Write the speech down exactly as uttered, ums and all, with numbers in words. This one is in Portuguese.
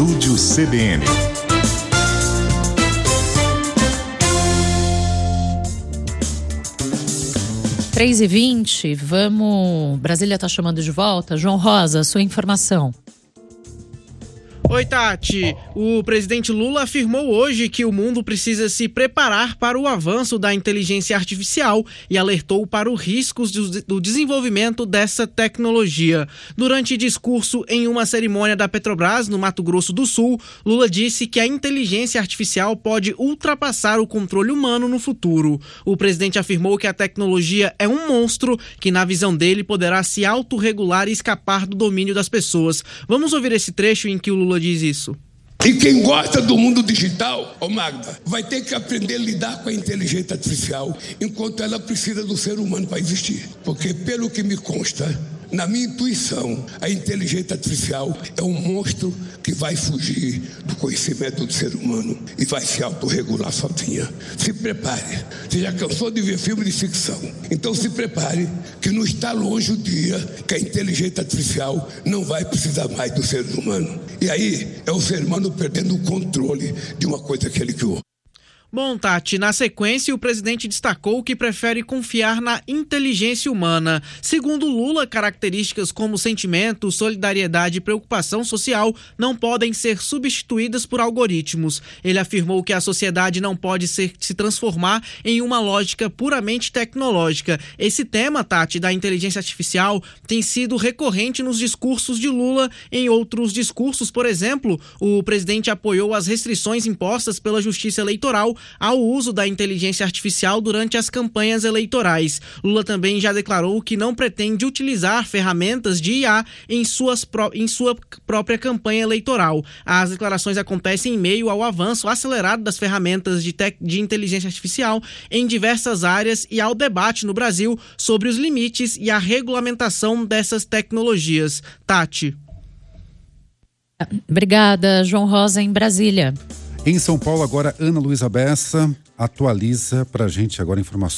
Estúdio C B N. três e vinte, vamos... Brasília está chamando de volta. João Rosa, sua informação. Oi, Tati. O presidente Lula afirmou hoje que o mundo precisa se preparar para o avanço da inteligência artificial e alertou para os riscos do desenvolvimento dessa tecnologia. Durante discurso em uma cerimônia da Petrobras, no Mato Grosso do Sul, Lula disse que a inteligência artificial pode ultrapassar o controle humano no futuro. O presidente afirmou que a tecnologia é um monstro que, na visão dele, poderá se autorregular e escapar do domínio das pessoas. Vamos ouvir esse trecho em que o Lula diz isso. E quem gosta do mundo digital, ô Magda, vai ter que aprender a lidar com a inteligência artificial enquanto ela precisa do ser humano para existir. Porque, pelo que me consta, na minha intuição, a inteligência artificial é um monstro que vai fugir do conhecimento do ser humano e vai se autorregular sozinha. Se prepare. Você já cansou de ver filme de ficção? Então se prepare, que não está longe o dia que a inteligência artificial não vai precisar mais do ser humano. E aí é o ser humano perdendo o controle de uma coisa que ele criou. Bom, Tati, na sequência, o presidente destacou que prefere confiar na inteligência humana. Segundo Lula, características como sentimento, solidariedade e preocupação social não podem ser substituídas por algoritmos. Ele afirmou que a sociedade não pode ser, se transformar em uma lógica puramente tecnológica. Esse tema, Tati, da inteligência artificial tem sido recorrente nos discursos de Lula. Em outros discursos, por exemplo, o presidente apoiou as restrições impostas pela Justiça Eleitoral ao uso da inteligência artificial durante as campanhas eleitorais. Lula também já declarou que não pretende utilizar ferramentas de I A em, suas pró- em sua própria campanha eleitoral. As declarações acontecem em meio ao avanço acelerado das ferramentas de, te- de inteligência artificial em diversas áreas e ao debate no Brasil sobre os limites e a regulamentação dessas tecnologias. Tati. Obrigada, João Rosa, em Brasília. Em São Paulo, agora, Ana Luísa Bessa atualiza pra gente agora informações.